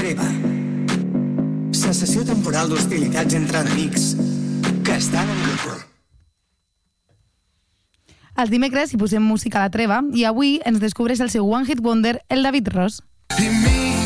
treva. Cessació temporal d'hostilitats entre enemics que estan en guerra. Els dimecres hi posem música a la treva i avui ens descobreix el seu One Hit Wonder, el David Ross.